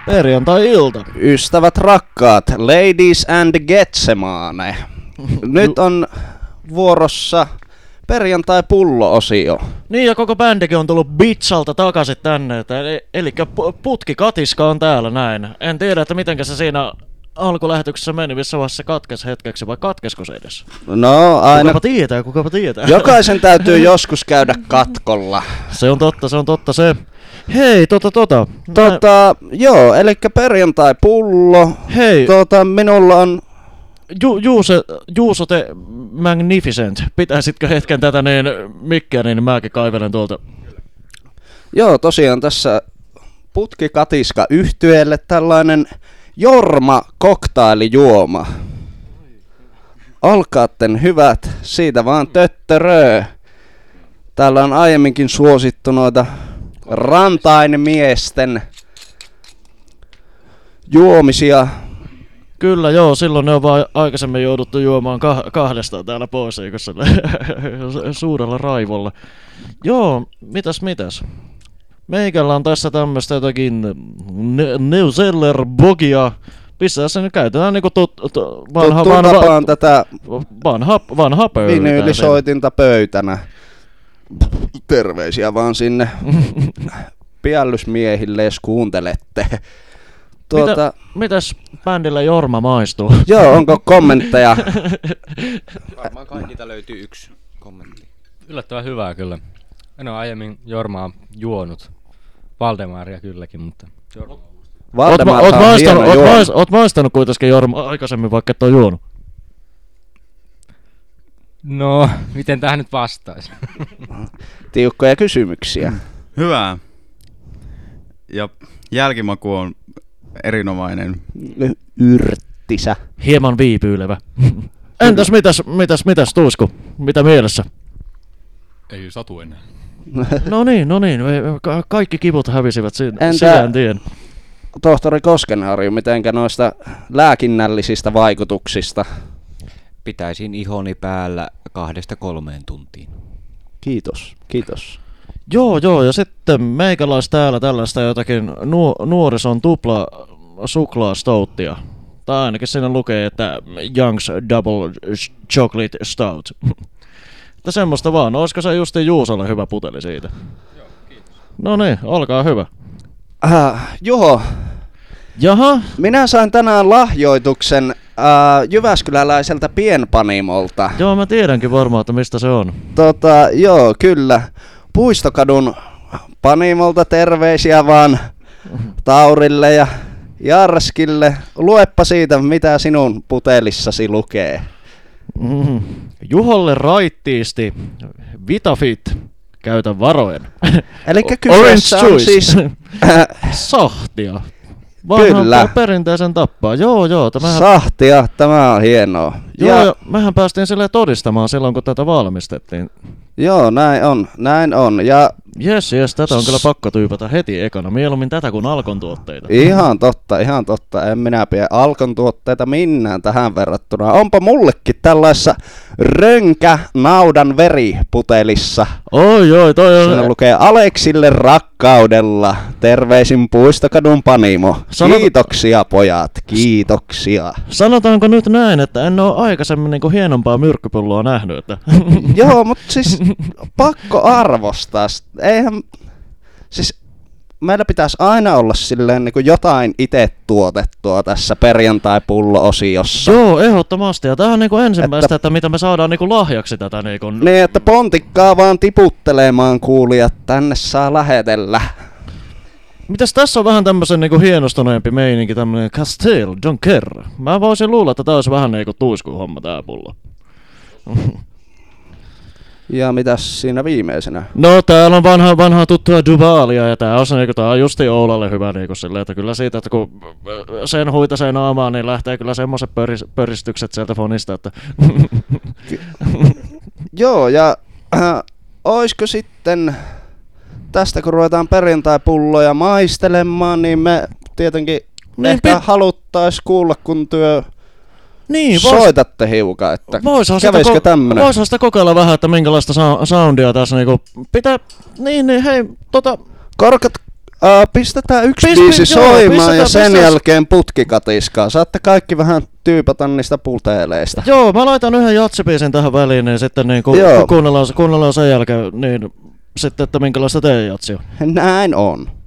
Perjantai-ilta. Ystävät rakkaat, ladies and getsemane. Nyt on vuorossa perjantai-pullo-osio. Niin, ja koko bändikin on tullut Bitchalta takaisin tänne. Elikkä Putki Katiska on täällä näin. En tiedä, että mitenkä se siinä alkulähetyksessä meni, missä vaiheessa katkesi hetkeksi, vai katkesko se edes? No aina. Kukapa tietää. Jokaisen täytyy joskus käydä katkolla. Se on totta se. Hei, Joo, elikkä perjantai-pullo. Hei. Minulla on... Juuso the Magnificent. Pitäisitkö hetken tätä niin mikkiä, niin mäkin kaivelen tuolta. Joo, tosiaan tässä Putki Katiska -yhtyeelle tällainen Jorma koktailijuoma. Olkaatten hyvät, siitä vaan töttöröö. Täällä on aiemminkin suosittu noita rantainmiesten juomisia. Kyllä joo, silloin ne on vaan aikaisemmin jouduttu juomaan kahdestaan täällä pois, eikö se suurella raivolla. Joo, mitäs? Meikällä on tässä tämmöstä jotakin Neuseller Bogia. Pissää se nyt käytetään niinku vanha pöytä. Vinyylisoitinta pöytänä. Terveisiä vaan sinne piällysmiehille, jos kuuntelette. Mitäs bändillä Jorma maistuu? Joo, onko kommentteja? Varmaan kaikilta löytyy yksi kommentti. Yllättävän hyvää kyllä. En ole aiemmin Jormaa juonut. Valdemaria kylläkin, mutta... Oot maistanut kuitenkin Jorma aikaisemmin, vaikka et oo juonut? No, miten tähän nyt vastaisi? Tiukkoja kysymyksiä. Hyvä. Ja jälkimaku on erinomainen. Yrttisä. Hieman viipyilevä. Entäs mitäs Tuisku? Mitä mielessä? Ei satu enää. No niin. Kaikki kivut hävisivät sillä tien. Tohtori Koskenharju, mitenkä noista lääkinnällisistä vaikutuksista? Pitäisin ihoni päällä 2-3 tuntiin. Kiitos. Joo, ja sitten meikäläis täällä tällaista jotakin nuorison tupla suklaastouttia. Tai ainakin siinä lukee, että Young's Double Chocolate Stout. Että semmoista vaan. Olisiko se justiin Juusolle hyvä puteli siitä? Joo, kiitos. No niin, olkaa hyvä. Juho. Jaha? Minä sain tänään lahjoituksen jyväskyläläiseltä pienpanimolta. Joo, mä tiedänkin varmaan, että mistä se on. Joo, kyllä. Puistokadun panimolta terveisiä vaan Taurille ja Jarskille. Luepa siitä, mitä sinun putelissasi lukee. Juholle raittiisti Vitafit. Käytä varoen. Elikkä kyseessä on siis... Sahtia. Kyllä. Perinteisen tappaa. Joo. Sahtia, tämä on hienoa. Joo, mehän päästiin silleen todistamaan silloin, kun tätä valmistettiin. Joo, näin on. Ja Jes, tätä on kyllä pakko tyypätä heti ekana. Mieluummin tätä kuin Alkon tuotteita. Ihan totta. En minä pidä Alkon tuotteita minnään tähän verrattuna. Onpa mullekin tällaisessa rönkä-naudan veriputelissa. Oi, toi on... Siinä lukee Aleksille rakkaudella. Terveisin Puistokadun panimo. Kiitoksia pojat, kiitoksia. Sanotaanko nyt näin, että en ole aikaisemmin niinku hienompaa myrkkypulloa nähnyt. Että... Joo, mutta siis pakko arvostaa. Eihän, siis meillä pitäisi aina olla silleen niin kuin jotain itse tuotettua tässä perjantai-pullo-osiossa. Joo, ehdottomasti. Ja tämähän on niin kuin ensimmäistä, että mitä me saadaan niin kuin lahjaksi tätä. Niin, kuin... niin, että pontikkaa vaan tiputtelemaan kuulijat, tänne saa lähetellä. Mitäs tässä on vähän tämmösen niinku hienostuneempi meininki, tämmönen Castel Jonker. Mä voisin luulla, että tää olisi vähän niinku tuiskuun homma tää pullo. Ja mitäs siinä viimeisenä? No täällä on vanhaa tuttua Duvalia ja tää on justi Oulalle hyvä niinku silleen, että kyllä siitä, että kun sen huitasee naamaan, niin lähtee kyllä semmoset pöristykset sieltä fonista, että... Joo, ja oisko sitten... Tästä kun ruvetaan perjantai-pulloja maistelemaan, niin me tietenkin ehkä haluttais kuulla, kun soitatte hiukan, että kävisikö tämmönen? Voisihan sitä kokeilla vähän, että minkälaista soundia tässä niinku pitää... Niin, hei, Pistetään yksi Pis- biisi joo, soimaan ja sen pistetään- jälkeen putkikatiskaa. Saatte kaikki vähän tyypätä niistä puteleista. Joo, mä laitan yhden jatsibiisin tähän väliin, niin sitten niin Joo. kuunnellaan sen jälkeen, niin sitten, että minkälaista teidän jatsi on. Näin on.